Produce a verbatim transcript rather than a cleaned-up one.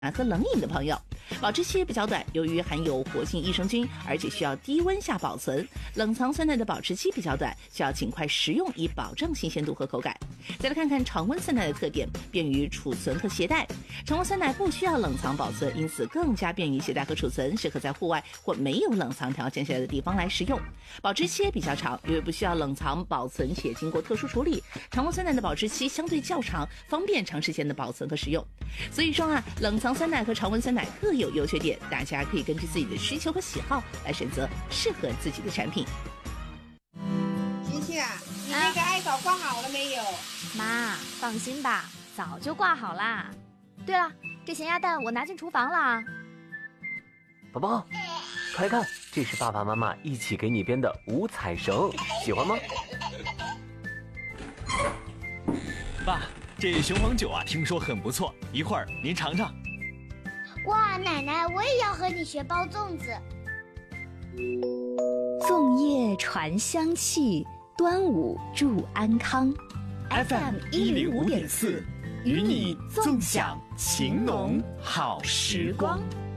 和冷饮的朋友，保质期比较短，由于含有活性益生菌，而且需要低温下保存。冷藏酸奶的保质期比较短，需要尽快食用以保证新鲜度和口感。再来看看常温酸奶的特点，便于储存和携带。常温酸奶不需要冷藏保存，因此更加便于携带和储存，适合在户外或没有冷藏条件下的地方来食用。保质期也比较长，因为不需要冷藏保存且经过特殊处理，常温酸奶的保质期相对较长，方便长时间的保存和食用。所以说啊，冷藏酸奶和常温酸奶各有优缺点，大家可以根据自己的需求和喜好来选择适合自己的产品。 欣欣啊，你那个艾草挂好了没有？ 妈，放心吧，早就挂好啦。对了，这咸鸭蛋我拿进厨房了。 宝宝，快看，这是爸爸妈妈一起给你编的五彩绳，喜欢吗？ 爸，这雄黄酒啊，听说很不错，一会儿您尝尝。 哇，奶奶，我也要和你学包粽子。 粽叶传香气，端午祝安康。 F M 一零五点四，与你纵享情浓好时光。